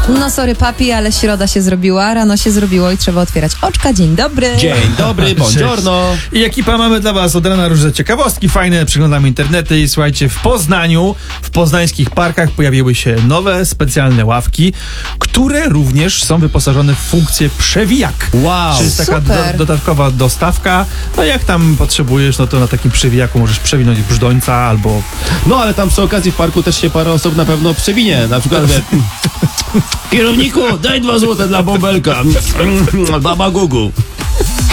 No sorry papi, ale środa się zrobiła, rano się zrobiło i trzeba otwierać oczka. Dzień dobry. Dzień dobry, buongiorno. I ekipa, mamy dla was od rana różne ciekawostki fajne, przeglądamy internety i słuchajcie, w Poznaniu, w poznańskich parkach pojawiły się nowe, specjalne ławki, które również są wyposażone w funkcję przewijak. Wow. Czyli jest taka Super. dodatkowa dostawka, no jak tam potrzebujesz, no to na takim przewijaku możesz przewinąć brzdąca albo... No ale tam przy okazji w parku też się parę osób na pewno przewinie. Na przykład kierowniku, daj 2 złote dla bąbelka. Baba Gugu.